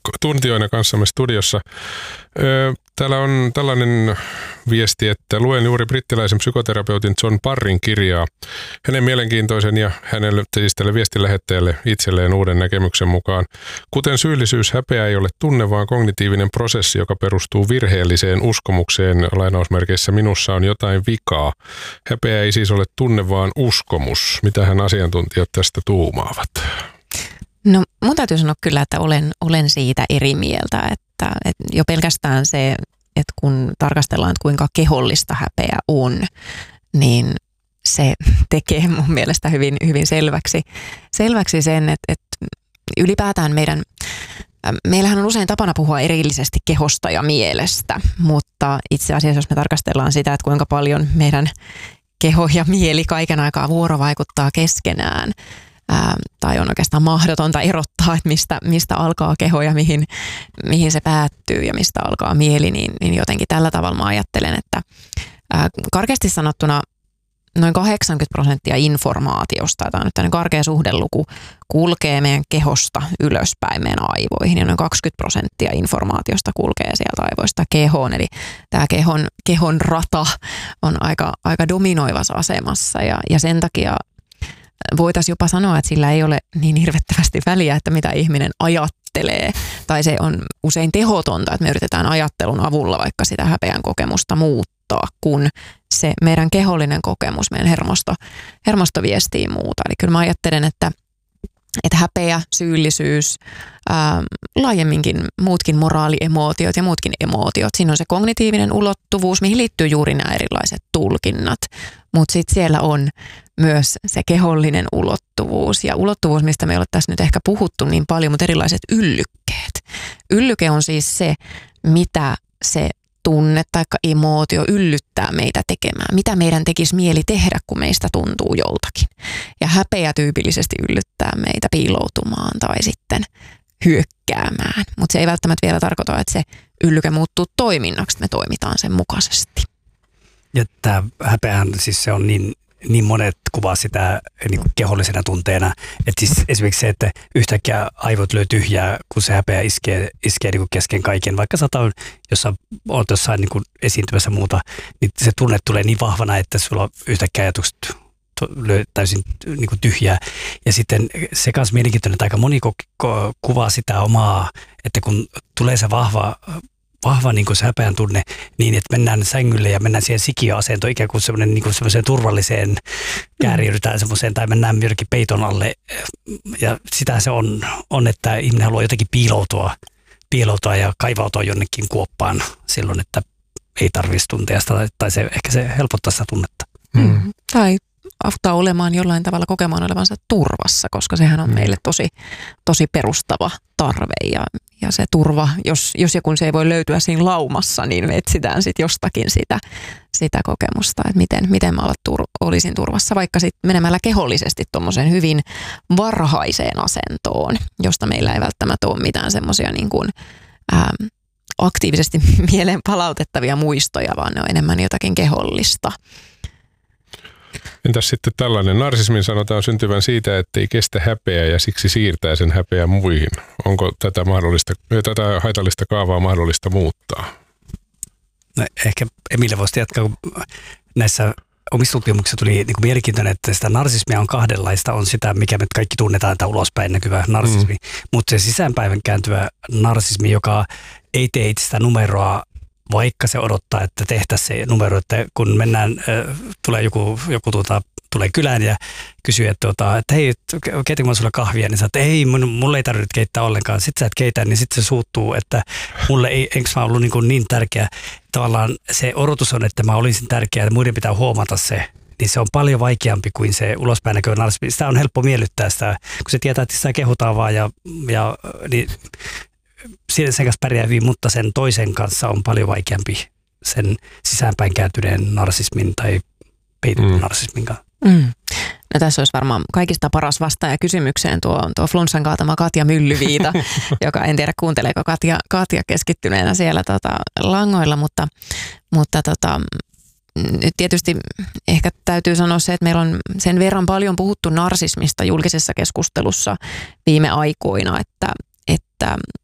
tuntijoina kanssamme studiossa. Täällä on tällainen viesti, että luen juuri brittiläisen psykoterapeutin John Parrin kirjaa. Hänen mielenkiintoisen ja hänelle siis tälle viestinlähettäjälle itselleen uuden näkemyksen mukaan. Kuten syyllisyys, häpeä ei ole tunne, vaan kognitiivinen prosessi, joka perustuu virheelliseen uskomukseen, lainausmerkeissä minussa on jotain vikaa. Häpeä ei siis ole tunne, vaan uskomus. Mitähän asiantuntijat tästä tuumaavat? No mun täytyy sanoa kyllä, että olen siitä eri mieltä, että jo pelkästään se, että kun tarkastellaan, että kuinka kehollista häpeä on, niin se tekee mun mielestä hyvin, hyvin selväksi sen, että ylipäätään meillähän on usein tapana puhua erillisesti kehosta ja mielestä, mutta itse asiassa jos me tarkastellaan sitä, että kuinka paljon meidän keho ja mieli kaiken aikaa vuorovaikuttaa keskenään, tai on oikeastaan mahdotonta erottaa, että mistä alkaa keho ja mihin se päättyy ja mistä alkaa mieli, niin jotenkin tällä tavalla mä ajattelen, että karkeasti sanottuna noin 80% informaatiosta, tämä on nyt tämmöinen karkea suhdeluku, kulkee meidän kehosta ylöspäin meidän aivoihin ja noin 20% informaatiosta kulkee sieltä aivoista kehoon. Eli tämä kehon rata on aika dominoivassa asemassa ja sen takia voitaisiin jopa sanoa, että sillä ei ole niin hirvettävästi väliä, että mitä ihminen ajattelee. Tai se on usein tehotonta, että me yritetään ajattelun avulla vaikka sitä häpeän kokemusta muuttaa, kun se meidän kehollinen kokemus, meidän hermosto viestii muuta. Eli kyllä mä ajattelen, että häpeä, syyllisyys, laajemminkin muutkin moraaliemotiot ja muutkin emootiot. Siinä on se kognitiivinen ulottuvuus, mihin liittyy juuri nämä erilaiset tulkinnat. Mutta sitten siellä on myös se kehollinen ulottuvuus ja ulottuvuus, mistä me ei ole tässä nyt ehkä puhuttu niin paljon, mutta erilaiset yllykkeet. Yllyke on siis se, mitä se tunne tai emootio yllyttää meitä tekemään. Mitä meidän tekisi mieli tehdä, kun meistä tuntuu joltakin. Ja häpeä tyypillisesti yllyttää meitä piiloutumaan tai sitten hyökkäämään. Mutta se ei välttämättä vielä tarkoita, että se yllyke muuttuu toiminnaksi, että me toimitaan sen mukaisesti. Ja tämä häpeähän, siis se on niin monet kuvaa sitä niin kuin kehollisena tunteena. Että siis esimerkiksi se, että yhtäkkiä aivot lyö tyhjää, kun se häpeä iskee niin kuin kesken kaiken. Vaikka jos olet jossain niin kuin esiintymässä muuta, niin se tunne tulee niin vahvana, että sulla yhtäkkiä ajatukset lyö täysin niin kuin tyhjää. Ja sitten se kanssa mielenkiintoinen, että aika moni kuvaa sitä omaa, että kun tulee se vahva niin kuin se häpeän tunne niin, että mennään sängylle ja mennään siihen sikiöasentoon ikään kuin semmoinen niin kuin semmoiseen turvalliseen kääriydetään semmoiseen tai mennään jonnekin peiton alle. Ja sitä se on, että ihminen haluaa jotenkin piiloutua ja kaivautua jonnekin kuoppaan silloin, että ei tarvitsisi tuntea sitä tai ehkä se helpottaa sitä tunnetta. Tai auttaa olemaan jollain tavalla kokemaan olevansa turvassa, koska sehän on meille tosi perustava tarve ja se turva, jos ja kun se ei voi löytyä siinä laumassa, niin me etsitään sitten jostakin sitä kokemusta, että miten mä olisin turvassa, vaikka sitten menemällä kehollisesti tuommoiseen hyvin varhaiseen asentoon, josta meillä ei välttämättä ole mitään semmoisia niin kuin aktiivisesti mieleen palautettavia muistoja, vaan ne on enemmän jotakin kehollista. Entäs sitten tällainen? Narsismin sanotaan syntyvän siitä, että ei kestä häpeää ja siksi siirtää sen häpeän muihin. Onko tätä haitallista kaavaa mahdollista muuttaa? No, ehkä Emilia voisi jatkaa, kun näissä omissa tutkimuksissa tuli niin kuin mielenkiintoinen, että sitä narsismia on kahdenlaista. On sitä, mikä me kaikki tunnetaan, tämä ulospäin näkyvä narsismi, mutta se sisäänpäivän kääntyvä narsismi, joka ei tee itsestä numeroa, vaikka se odottaa, että tehtäisiin se numero, että kun mennään, tulee joku tulee kylään ja kysyy, että hei, keitänkö mä sulle kahvia, niin sä että ei, mulle ei tarvitse keittää ollenkaan. Sitten sä et keitä, niin sitten se suuttuu, että mulle ei, enkö mä ollut niin tärkeä. Tavallaan se odotus on, että mä olisin tärkeä ja muiden pitää huomata se, niin se on paljon vaikeampi kuin se ulospäin näkyvä narsismi. Sitä on helppo miellyttää sitä, kun se tietää, että sitä kehutaan vaan niin sen kanssa pärjää hyvin, mutta sen toisen kanssa on paljon vaikeampi sen sisäänpäin kääntyneen narsismin tai peitetyn narsismin kanssa. No tässä olisi varmaan kaikista paras vastaaja kysymykseen tuo Flunssan kaatama Katja Myllyviita, joka en tiedä kuunteleeko Katja keskittyneenä siellä langoilla, mutta nyt tietysti ehkä täytyy sanoa se, että meillä on sen verran paljon puhuttu narsismista julkisessa keskustelussa viime aikoina, että